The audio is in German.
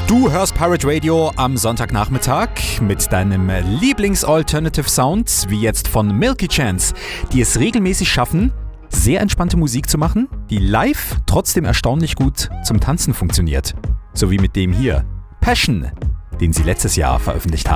Du hörst Pirate Radio am Sonntagnachmittag mit deinem Lieblings-Alternative-Sound, wie jetzt von Milky Chance, die es regelmäßig schaffen, sehr entspannte Musik zu machen, die live trotzdem erstaunlich gut zum Tanzen funktioniert. So wie mit dem hier, Passion, den sie letztes Jahr veröffentlicht haben.